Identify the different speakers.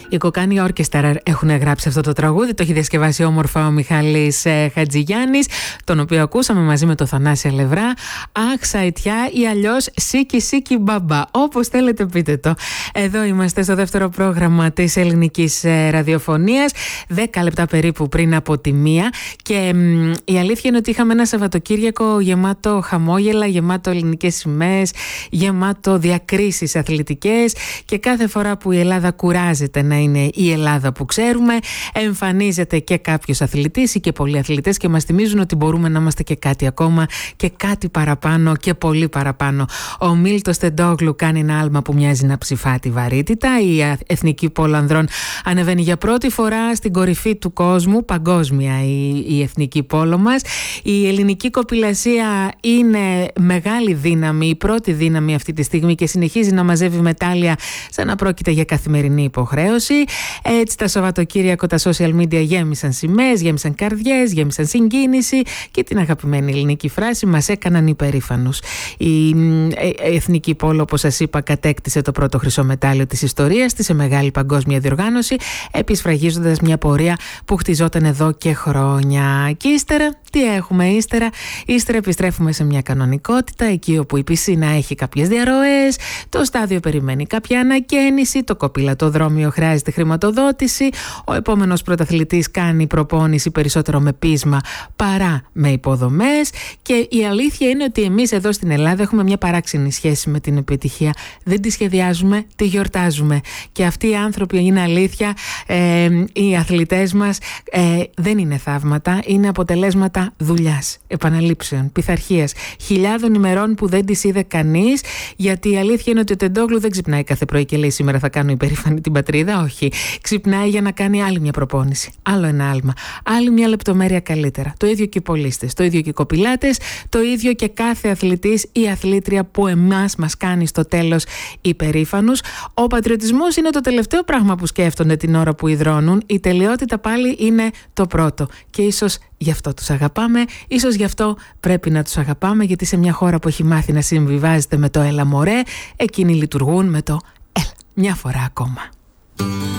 Speaker 1: Η Κοκάνη Όρκεστρα έχουν γράψει αυτό το τραγούδι. Το έχει διασκευάσει όμορφα ο Μιχάλης Χατζηγιάννης, τον οποίο ακούσαμε μαζί με το Θανάση Αλευρά. Αχ, Σαϊτιά ή αλλιώς Σίκι Σίκι Μπαμπά. Όπως θέλετε πείτε το. Εδώ είμαστε στο δεύτερο πρόγραμμα της ελληνικής ραδιοφωνίας. 10 λεπτά περίπου πριν από τη 1. Και η αλήθεια είναι ότι είχαμε ένα Σαββατοκύριακο γεμάτο χαμόγελα, γεμάτο ελληνικές σημαίες, γεμάτο διακρίσεις αθλητικές. Και κάθε φορά που η Ελλάδα κουράζεται να είναι η Ελλάδα που ξέρουμε, εμφανίζεται και κάποιος αθλητής ή και πολλοί αθλητές και μας θυμίζουν ότι μπορούμε να είμαστε και κάτι ακόμα και κάτι παραπάνω και πολύ παραπάνω. Ο Μίλτος Τεντόγλου κάνει ένα άλμα που μοιάζει να ψηφά τη βαρύτητα. Η εθνική πόλο ανδρών ανεβαίνει για πρώτη φορά στην κορυφή του κόσμου, παγκόσμια η εθνική πόλο μας. Η ελληνική κοπηλασία είναι μεγάλη δύναμη, η πρώτη δύναμη αυτή τη στιγμή και συνεχίζει να μαζεύει μετάλλια σαν να πρόκειται για καθημερινή υποχρέωση. Έτσι τα Σαββατοκύριακο τα social media γέμισαν σημαίες, γέμισαν καρδιές, γέμισαν συγκίνηση και την αγαπημένη ελληνική φράση μας έκαναν υπερήφανους. Η εθνική πόλο, όπως σας είπα, κατέκτησε το πρώτο χρυσό μετάλλιο της ιστορίας της σε μεγάλη παγκόσμια διοργάνωση, επισφραγίζοντας μια πορεία που χτιζόταν εδώ και χρόνια. Και ύστερα, τι έχουμε ύστερα? Ύστερα επιστρέφουμε σε μια κανονικότητα, εκεί όπου η πισίνα έχει κάποιες διαρροές, το στάδιο περιμένει κάποια ανακαίνιση, το κοπηλατοδρόμιο χρειάζεται χρηματοδότηση, ο επόμενος πρωταθλητής κάνει προπόνηση περισσότερο με πείσμα παρά με υποδομές και η αλήθεια είναι ότι εμείς εδώ στην Ελλάδα έχουμε μια παράξενη σχέση με την επιτυχία. Δεν τη σχεδιάζουμε, τη γιορτάζουμε. Και αυτοί οι άνθρωποι, είναι αλήθεια, οι αθλητές μας δεν είναι θαύματα, είναι αποτελέσματα δουλειάς, επαναλήψεων, πειθαρχίας, χιλιάδων ημερών που δεν τις είδε κανείς, γιατί η αλήθεια είναι ότι ο Τεντόγλου δεν ξυπνάει κάθε πρωί και λέει σήμερα θα κάνω υπερήφανη την πατρίδα. Όχι. Ξυπνάει για να κάνει άλλη μια προπόνηση, άλλο ένα άλμα, άλλη μια λεπτομέρεια καλύτερα. Το ίδιο και οι πολίστες, το ίδιο και οι κοπηλάτες, το ίδιο και κάθε αθλητής ή αθλήτρια που εμάς μας κάνει στο τέλος υπερήφανους. Ο πατριωτισμός είναι το τελευταίο πράγμα που σκέφτονται την ώρα που υδρώνουν. Η τελειότητα πάλι είναι το πρώτο. Και ίσως γι' αυτό τους αγαπάμε, ίσως γι' αυτό πρέπει να τους αγαπάμε, γιατί σε μια χώρα που έχει μάθει να συμβιβάζεται με το έλα μωρέ, εκείνοι λειτουργούν με το έλα μια φορά ακόμα.